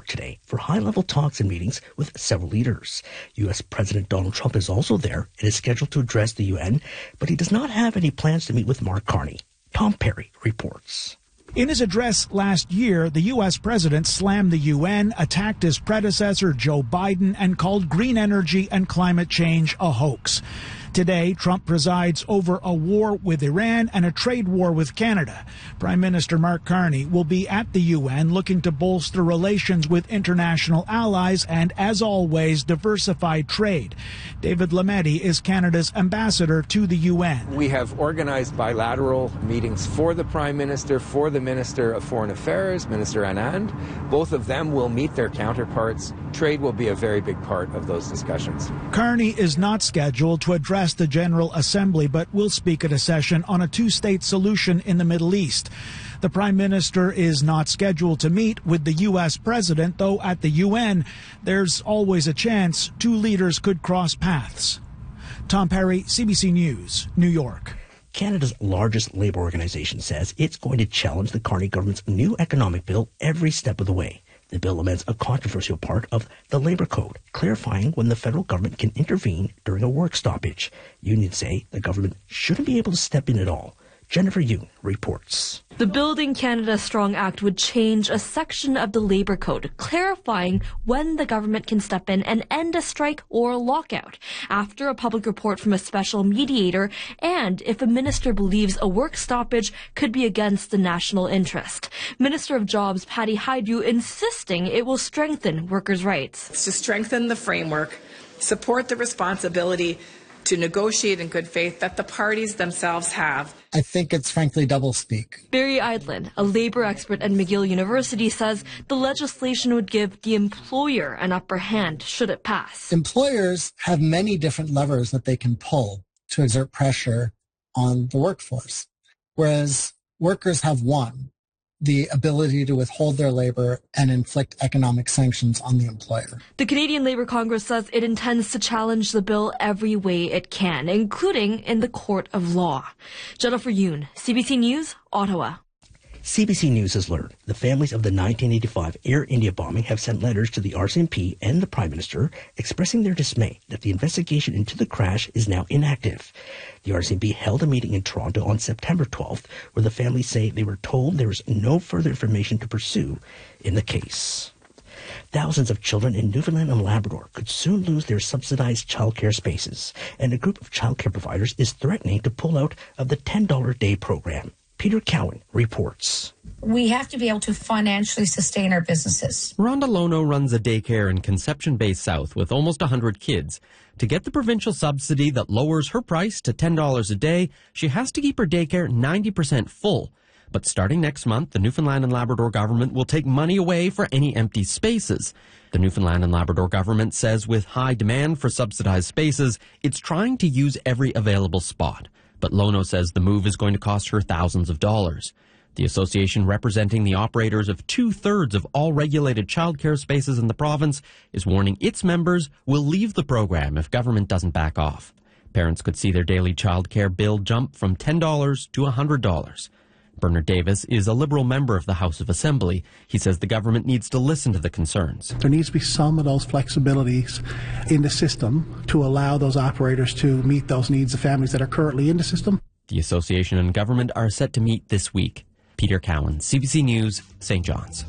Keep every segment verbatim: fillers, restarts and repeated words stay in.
today for high-level talks and meetings with several leaders. U S President Donald Trump is also there and is scheduled to address the U N, but he does not have any plans to meet with Mark Carney. Tom Perry reports. In his address last year, the U S president slammed the U N, attacked his predecessor, Joe Biden, and called green energy and climate change a hoax. Today, Trump presides over a war with Iran and a trade war with Canada. Prime Minister Mark Carney will be at the U N looking to bolster relations with international allies and, as always, diversify trade. David Lametti is Canada's ambassador to the U N. We have organized bilateral meetings for the Prime Minister, for the Minister of Foreign Affairs, Minister Anand. Both of them will meet their counterparts. Trade will be a very big part of those discussions. Carney is not scheduled to address the General Assembly, but will speak at a session on a two-state solution in the Middle East. The Prime Minister is not scheduled to meet with the U S President, though at the U N, there's always a chance two leaders could cross paths. Tom Perry, C B C News, New York. Canada's largest labour organization says it's going to challenge the Carney government's new economic bill every step of the way. The bill amends a controversial part of the Labour Code, clarifying when the federal government can intervene during a work stoppage. Unions say the government shouldn't be able to step in at all. Jennifer Yoon reports. The Building Canada Strong Act would change a section of the Labour Code, clarifying when the government can step in and end a strike or a lockout, after a public report from a special mediator, and if a minister believes a work stoppage could be against the national interest. Minister of Jobs Patty Hajdu insisting it will strengthen workers' rights. It's to strengthen the framework, support the responsibility to negotiate in good faith that the parties themselves have. I think it's frankly doublespeak. Barry Eidlin, a labor expert at McGill University, says the legislation would give the employer an upper hand should it pass. Employers have many different levers that they can pull to exert pressure on the workforce, whereas workers have one: the ability to withhold their labor and inflict economic sanctions on the employer. The Canadian Labour Congress says it intends to challenge the bill every way it can, including in the court of law. Jennifer Yoon, C B C News, Ottawa. C B C News has learned the families of the nineteen eighty-five Air India bombing have sent letters to the R C M P and the Prime Minister expressing their dismay that the investigation into the crash is now inactive. The R C M P held a meeting in Toronto on September twelfth where the families say they were told there is no further information to pursue in the case. Thousands of children in Newfoundland and Labrador could soon lose their subsidized childcare spaces, and a group of childcare providers is threatening to pull out of the ten dollars a day program. Peter Cowan reports. We have to be able to financially sustain our businesses. Rhonda Lono runs a daycare in Conception Bay South with almost one hundred kids. To get the provincial subsidy that lowers her price to ten dollars a day, she has to keep her daycare ninety percent full. But starting next month, the Newfoundland and Labrador government will take money away for any empty spaces. The Newfoundland and Labrador government says with high demand for subsidized spaces, it's trying to use every available spot. But Lono says the move is going to cost her thousands of dollars. The association representing the operators of two-thirds of all regulated childcare spaces in the province is warning its members will leave the program if government doesn't back off. Parents could see their daily childcare bill jump from ten dollars to one hundred dollars. Bernard Davis is a Liberal member of the House of Assembly. He says the government needs to listen to the concerns. There needs to be some of those flexibilities in the system to allow those operators to meet those needs of families that are currently in the system. The association and government are set to meet this week. Peter Cowan, C B C News, Saint John's.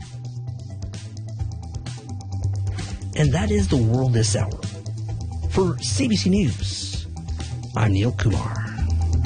And that is the world this hour. For C B C News, I'm Neil Kumar.